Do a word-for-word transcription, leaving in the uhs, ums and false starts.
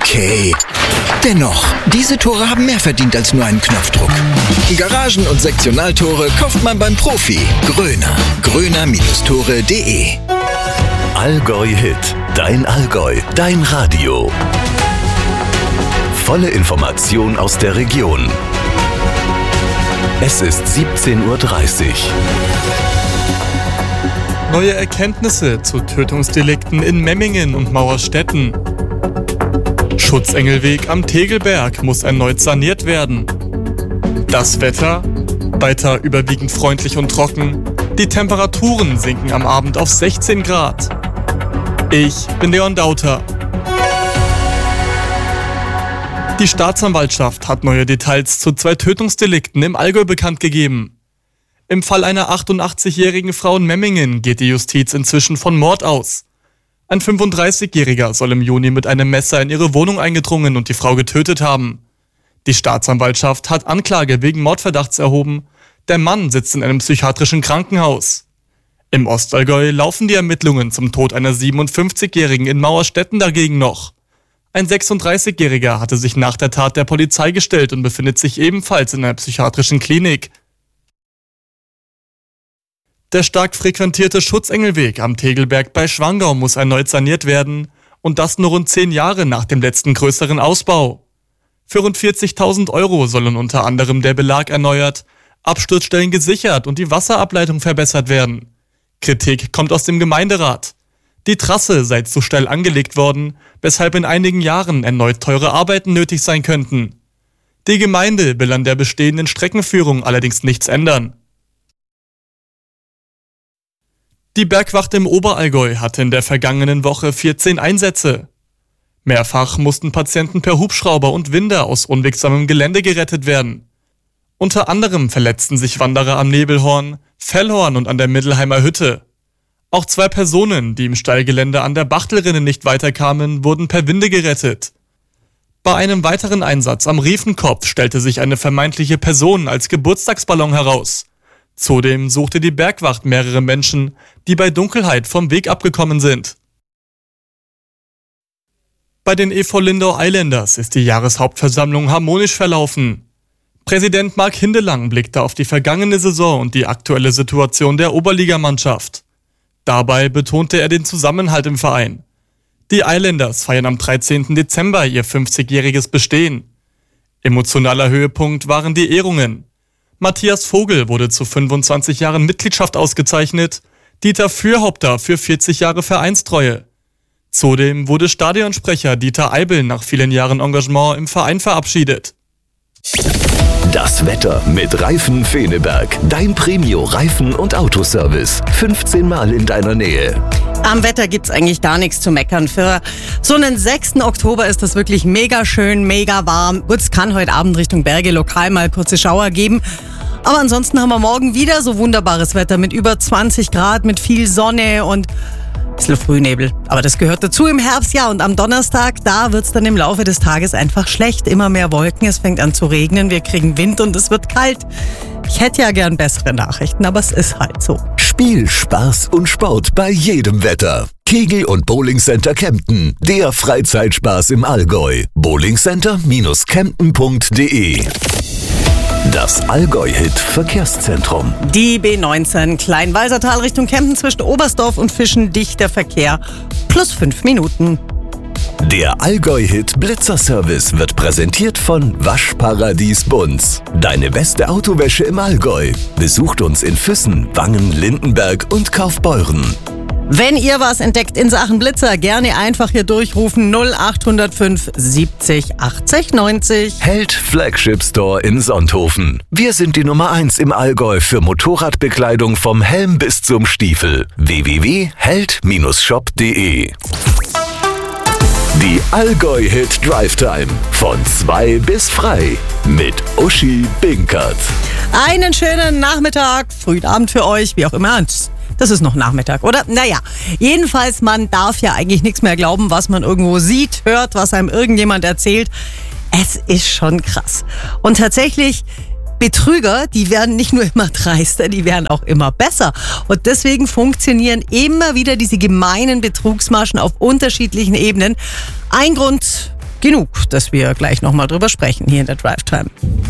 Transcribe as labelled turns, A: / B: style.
A: Okay. Dennoch, diese Tore haben mehr verdient als nur einen Knopfdruck. Garagen- und Sektionaltore kauft man beim Profi. Gröner. gröner Tore punkt de.
B: Allgäu Hit. Dein Allgäu. Dein Radio. Volle Information aus der Region. Es ist siebzehn Uhr dreißig.
C: Neue Erkenntnisse zu Tötungsdelikten in Memmingen und Mauerstetten. Schutzengelweg am Tegelberg muss erneut saniert werden. Das Wetter? Weiter überwiegend freundlich und trocken. Die Temperaturen sinken am Abend auf sechzehn Grad. Ich bin Leon Dauter. Die Staatsanwaltschaft hat neue Details zu zwei Tötungsdelikten im Allgäu bekannt gegeben. Im Fall einer achtundachtzigjährigen Frau in Memmingen geht die Justiz inzwischen von Mord aus. Ein fünfunddreißigjähriger soll im Juni mit einem Messer in ihre Wohnung eingedrungen und die Frau getötet haben. Die Staatsanwaltschaft hat Anklage wegen Mordverdachts erhoben. Der Mann sitzt in einem psychiatrischen Krankenhaus. Im Ostallgäu laufen die Ermittlungen zum Tod einer siebenundfünfzigjährigen in Mauerstetten dagegen noch. Ein sechsunddreißigjähriger hatte sich nach der Tat der Polizei gestellt und befindet sich ebenfalls in einer psychiatrischen Klinik. Der stark frequentierte Schutzengelweg am Tegelberg bei Schwangau muss erneut saniert werden und das nur rund zehn Jahre nach dem letzten größeren Ausbau. Für rund vierzigtausend Euro sollen unter anderem der Belag erneuert, Absturzstellen gesichert und die Wasserableitung verbessert werden. Kritik kommt aus dem Gemeinderat. Die Trasse sei zu steil angelegt worden, weshalb in einigen Jahren erneut teure Arbeiten nötig sein könnten. Die Gemeinde will an der bestehenden Streckenführung allerdings nichts ändern. Die Bergwacht im Oberallgäu hatte in der vergangenen Woche vierzehn Einsätze. Mehrfach mussten Patienten per Hubschrauber und Winder aus unwegsamem Gelände gerettet werden. Unter anderem verletzten sich Wanderer am Nebelhorn, Fellhorn und an der Mittelheimer Hütte. Auch zwei Personen, die im Steilgelände an der Bachtelrinne nicht weiterkamen, wurden per Winde gerettet. Bei einem weiteren Einsatz am Riefenkopf stellte sich eine vermeintliche Person als Geburtstagsballon heraus. Zudem suchte die Bergwacht mehrere Menschen, die bei Dunkelheit vom Weg abgekommen sind. Bei den E V Lindau Islanders ist die Jahreshauptversammlung harmonisch verlaufen. Präsident Marc Hindelang blickte auf die vergangene Saison und die aktuelle Situation der Oberligamannschaft. Dabei betonte er den Zusammenhalt im Verein. Die Islanders feiern am dreizehnten Dezember ihr fünfzigjähriges Bestehen. Emotionaler Höhepunkt waren die Ehrungen. Matthias Vogel wurde zu fünfundzwanzig Jahren Mitgliedschaft ausgezeichnet, Dieter Fürhaupter für vierzig Jahre Vereinstreue. Zudem wurde Stadionsprecher Dieter Eibel nach vielen Jahren Engagement im Verein verabschiedet.
B: Das Wetter mit Reifen Feneberg. Dein Premio-Reifen- und Autoservice. fünfzehn Mal in deiner Nähe.
D: Am Wetter gibt's eigentlich gar nichts zu meckern. Für so einen sechsten Oktober ist das wirklich mega schön, mega warm. Gut, es kann heute Abend Richtung Berge lokal mal kurze Schauer geben. Aber ansonsten haben wir morgen wieder so wunderbares Wetter mit über zwanzig Grad, mit viel Sonne und ein bisschen Frühnebel. Aber das gehört dazu im Herbst, ja. Und am Donnerstag, da wird's dann im Laufe des Tages einfach schlecht. Immer mehr Wolken, es fängt an zu regnen, wir kriegen Wind und es wird kalt. Ich hätte ja gern bessere Nachrichten, aber es ist halt so.
B: Spiel, Spaß und Sport bei jedem Wetter. Kegel- und Bowlingcenter Kempten. Der Freizeitspaß im Allgäu. bowlingcenter Bindestrich kempten punkt de. Das Allgäu-Hit-Verkehrszentrum.
D: Die B neunzehn Kleinwalsertal Richtung Kempten zwischen Oberstdorf und Fischen, dichter Verkehr, plus fünf Minuten.
B: Der Allgäu-Hit-Blitzerservice wird präsentiert von Waschparadies Bunz. Deine beste Autowäsche im Allgäu. Besucht uns in Füssen, Wangen, Lindenberg und Kaufbeuren.
D: Wenn ihr was entdeckt in Sachen Blitzer, gerne einfach hier durchrufen null acht null fünf siebzig achtzig neunzig.
B: Held Flagship Store in Sonthofen. Wir sind die Nummer eins im Allgäu für Motorradbekleidung vom Helm bis zum Stiefel. w w w punkt held shop punkt de. Die Allgäu-Hit Drive Time von zwei bis frei mit Uschi Binkert.
D: Einen schönen Nachmittag, frühen Abend für euch, wie auch immer. Das ist noch Nachmittag, oder? Naja, jedenfalls, man darf ja eigentlich nichts mehr glauben, was man irgendwo sieht, hört, was einem irgendjemand erzählt. Es ist schon krass. Und tatsächlich, Betrüger, die werden nicht nur immer dreister, die werden auch immer besser. Und deswegen funktionieren immer wieder diese gemeinen Betrugsmaschen auf unterschiedlichen Ebenen. Ein Grund genug, dass wir gleich nochmal drüber sprechen hier in der Drive Time.